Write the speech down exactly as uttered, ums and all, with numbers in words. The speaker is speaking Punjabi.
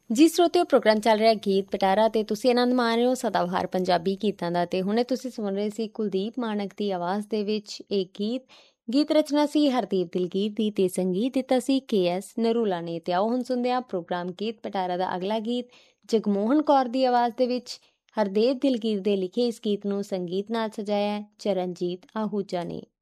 ਜੀ ਸਰੋਤਿਓ, ਪ੍ਰੋਗਰਾਮ ਚੱਲ ਰਿਹਾ ਗੀਤ ਪਟਾਰਾ ਤੇ ਤੁਸੀਂ ਆਨੰਦ ਮਾਣ ਰਹੇ ਹੋ ਸਦਾਬਹਾਰ ਪੰਜਾਬੀ ਗੀਤਾਂ ਦਾ। ਤੇ ਹੁਣੇ ਤੁਸੀਂ ਸੁਣ ਰਹੇ ਸੀ ਕੁਲਦੀਪ ਮਾਣਕ ਦੀ ਆਵਾਜ਼ ਦੇ ਵਿੱਚ ਇਹ ਗੀਤ। ਗੀਤ ਰਚਨਾ ਸੀ ਹਰਦੀਪ ਦਿਲਗੀਰ ਦੀ ਤੇ ਸੰਗੀਤ ਦਿੱਤਾ ਸੀ ਕੇ ਐਸ ਨਰੂਲਾ ਨੇ। ਤੇ ਆਓ ਹੁਣ ਸੁਣਦੇ ਹਾਂ ਪ੍ਰੋਗਰਾਮ ਗੀਤ ਪਟਾਰਾ ਦਾ ਅਗਲਾ ਗੀਤ ਜਗਮੋਹਨ ਕੌਰ ਦੀ ਆਵਾਜ਼ ਦੇ ਵਿੱਚ। ਹਰਦੇਵ ਦਿਲਗੀਰ ਦੇ ਲਿਖੇ ਇਸ ਗੀਤ ਨੂੰ ਸੰਗੀਤ ਨਾਲ ਸਜਾਇਆ ਚਰਨਜੀਤ ਆਹੂਜਾ ਨੇ।